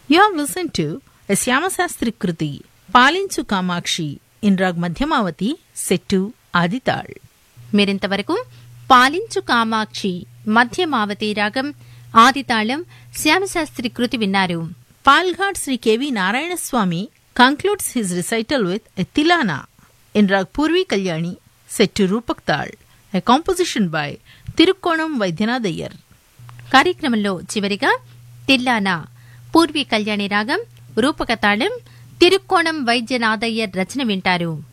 You have listened to a Syamasastri Kruti, Palinchu Kamakshi, in Rag Madhyamavati, set to Adital. మీరింతవరకు పాలించు కామాక్షి మధ్యమావతి రాగం ఆదితాళం శ్యామశాస్త్రి కృతి విన్నారు. Palghat Sri K.V. Narayana Swami concludes his recital with a Tilana in Rag Purvi Kalyani, set to Rupak Tal, a composition by Tirukkonam Vaidyanadayar. కార్యక్రమంలో చివరిగా తిల్లానా పూర్వీ కళ్యాణి రాగం రూపకతాళం తిరుక్కోణం వైద్యనాథయ్యర్ రచన వింటారు.